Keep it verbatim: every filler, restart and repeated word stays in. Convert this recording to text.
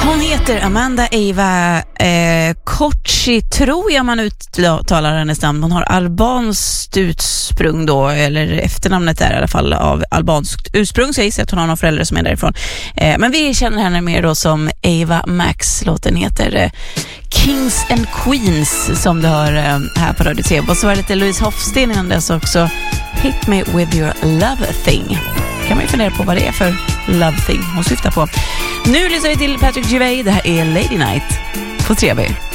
Hon heter Amanda Eva eh, Kochi, tror jag man uttalar hennes namn. Hon har albanskt ursprung då, eller efternamnet är i alla fall av albanskt ursprung, sägs att hon har några föräldrar som är därifrån. Eh, men vi känner henne mer då som Ava Max. Låten heter eh, Kings and Queens, som du hör eh, här på Radio T. Och så var det lite Louise Hofsten innan dess också. Hit me with your love thing. Kan man ju fundera på vad det är för love thing hon syftar på. Nu lyssnar vi till Patrick Gervais. Det här är Lady Night på tre B.